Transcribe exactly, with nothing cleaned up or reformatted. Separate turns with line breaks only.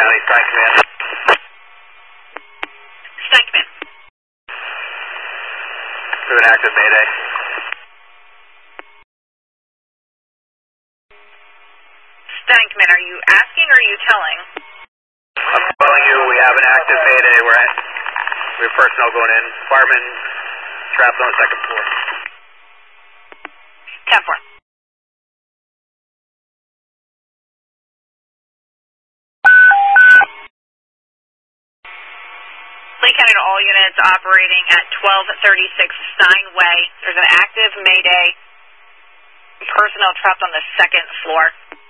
County, Stein Command.
Stein Command.
We have an active Mayday.
Stein Command, are you asking or are you telling?
I'm telling you, we have an active Mayday. We're at, we have personnel going in. Fireman trapped on the second floor.
ten four. Lee County to all units operating at twelve thirty-six Stein Way. There's an active Mayday. Personnel trapped on the second floor.